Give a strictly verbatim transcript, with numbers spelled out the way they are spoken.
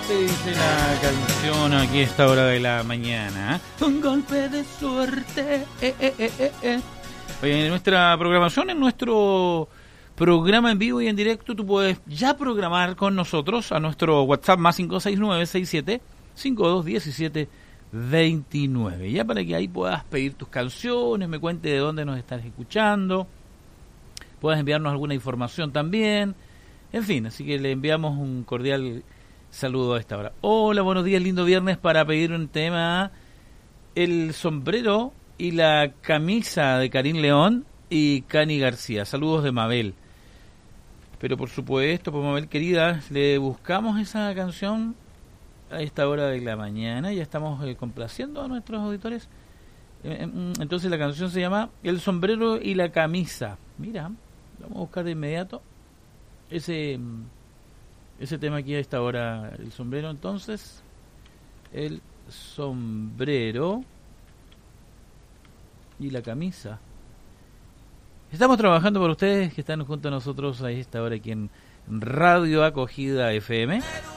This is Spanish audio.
suerte, dice la canción aquí a esta hora de la mañana. Un golpe de suerte. Eh, eh, eh, eh, eh. Oye, en nuestra programación, en nuestro programa en vivo y en directo, tú puedes ya programar con nosotros a nuestro WhatsApp más cinco seis nueve seis siete cinco dos uno siete dos nueve. Ya para que ahí puedas pedir tus canciones, me cuente de dónde nos estás escuchando, puedas enviarnos alguna información también. En fin, así que le enviamos un cordial saludo a esta hora. Hola, buenos días, lindo viernes para pedir un tema. El sombrero y la camisa de Karim León y Cani García. Saludos de Mabel. Pero por supuesto, por Mabel querida, le buscamos esa canción a esta hora de la mañana. Ya estamos eh, complaciendo a nuestros auditores. Eh, entonces la canción se llama El sombrero y la camisa. Mira, vamos a buscar de inmediato ese ese tema aquí a esta hora. El sombrero, entonces, el sombrero y la camisa. Estamos trabajando por ustedes que están junto a nosotros a esta hora aquí en Radio Acogida F M.